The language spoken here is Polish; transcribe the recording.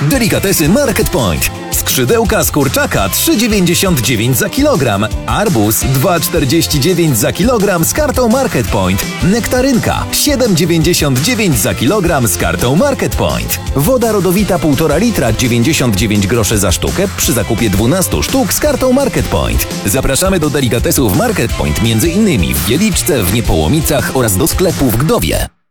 Delikatesy Market Point. Skrzydełka z kurczaka 3,99 za kilogram. Arbuz 2,49 za kilogram z kartą Market Point. Nektarynka 7,99 za kilogram z kartą Market Point. Woda rodowita 1,5 litra 99 groszy za sztukę przy zakupie 12 sztuk z kartą Market Point. Zapraszamy do delikatesów Market Point m.in. w Wieliczce, w Niepołomicach oraz do sklepu w Gdowie.